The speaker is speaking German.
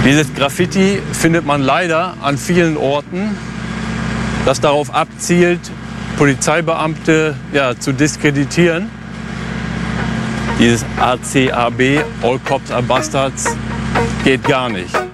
Dieses Graffiti findet man leider an vielen Orten, das darauf abzielt, Polizeibeamte zu diskreditieren. Dieses ACAB, All Cops are Bastards, geht gar nicht.